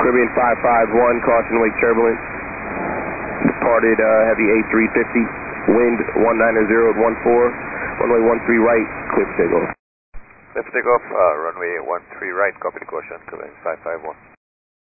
Caribbean 551, caution wake turbulence. Departed heavy A350, wind 190 at 14, runway 13 right, clear for takeoff. Clear for takeoff, runway 13 right, copy the caution, Caribbean 551.